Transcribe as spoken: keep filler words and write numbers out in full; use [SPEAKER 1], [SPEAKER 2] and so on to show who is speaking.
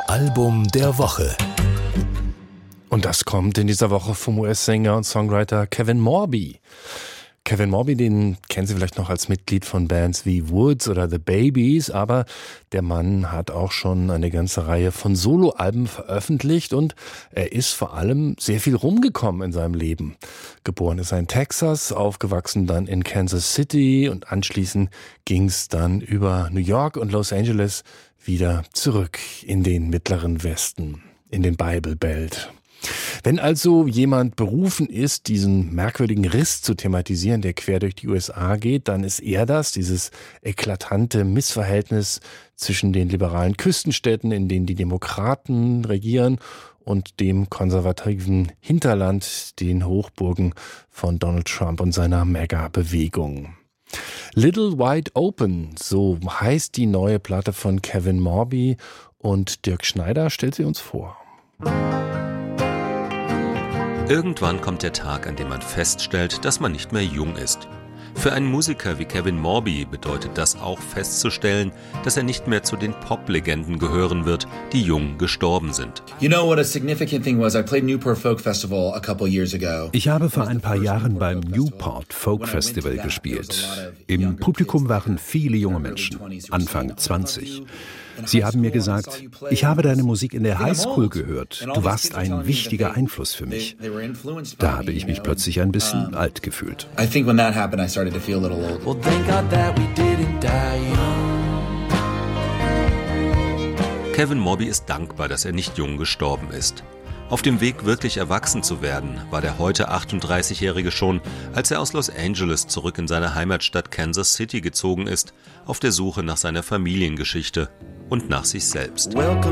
[SPEAKER 1] Album der Woche. Und das kommt in dieser Woche vom U S-Sänger und Songwriter Kevin Morby. Kevin Morby, den kennen Sie vielleicht noch als Mitglied von Bands wie Woods oder The Babies, aber der Mann hat auch schon eine ganze Reihe von Soloalben veröffentlicht und er ist vor allem sehr viel rumgekommen in seinem Leben. Geboren ist er in Texas, aufgewachsen dann in Kansas City und anschließend ging es dann über New York und Los Angeles wieder zurück in den mittleren Westen, in den Bible Belt. Wenn also jemand berufen ist, diesen merkwürdigen Riss zu thematisieren, der quer durch die U S A geht, dann ist er das, dieses eklatante Missverhältnis zwischen den liberalen Küstenstädten, in denen die Demokraten regieren, und dem konservativen Hinterland, den Hochburgen von Donald Trump und seiner MAGA-Bewegung. Little Wide Open, so heißt die neue Platte von Kevin Morby, und Dirk Schneider stellt sie uns vor.
[SPEAKER 2] Irgendwann kommt der Tag, an dem man feststellt, dass man nicht mehr jung ist. Für einen Musiker wie Kevin Morby bedeutet das auch festzustellen, dass er nicht mehr zu den Pop-Legenden gehören wird, die jung gestorben sind.
[SPEAKER 3] Ich
[SPEAKER 4] habe vor ein paar Jahren beim Newport Folk Festival gespielt. Im Publikum waren viele junge Menschen, Anfang zwanzig. Sie haben mir gesagt, ich habe deine Musik in der Highschool gehört. Du warst ein wichtiger Einfluss für mich. Da habe ich mich plötzlich ein bisschen alt gefühlt.
[SPEAKER 2] Kevin Morby ist dankbar, dass er nicht jung gestorben ist. Auf dem Weg, wirklich erwachsen zu werden, war der heute achtunddreißigjährige schon, als er aus Los Angeles zurück in seine Heimatstadt Kansas City gezogen ist, auf der Suche nach seiner Familiengeschichte und nach sich selbst.